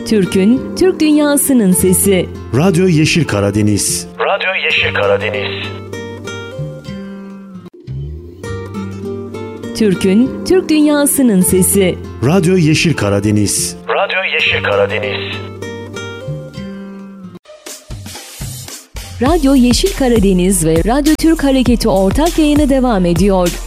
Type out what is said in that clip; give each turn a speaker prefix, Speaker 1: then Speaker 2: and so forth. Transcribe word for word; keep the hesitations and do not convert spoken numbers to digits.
Speaker 1: Türk'ün, Türk dünyasının sesi.
Speaker 2: Radyo Yeşil Karadeniz.
Speaker 3: Radyo Yeşil Karadeniz.
Speaker 1: Türk'ün, Türk dünyasının sesi.
Speaker 2: Radyo Yeşil Karadeniz.
Speaker 3: Radyo Yeşil Karadeniz.
Speaker 1: Radyo Yeşil Karadeniz ve Radyo Türk Hareketi ortak yayını devam ediyor.